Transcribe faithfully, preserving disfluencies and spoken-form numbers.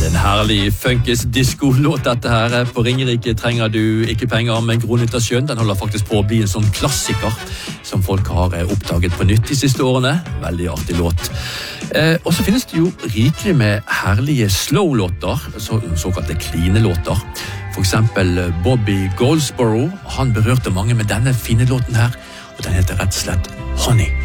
En herlig funkis-disco-låt dette her. På Ringerike trenger du ikke penger, men Gronita Sjøen, den holder faktisk på å bli en sånn klassiker som folk har oppdaget på nytt de siste årene. Veldig artig låt. Eh, og så finnes det jo rikelig med herlige slow-låter, så, såkalte kline-låter. For eksempel Bobby Goldsboro, han berørte mange med denne fine låten her, og den heter rett og slett Honey.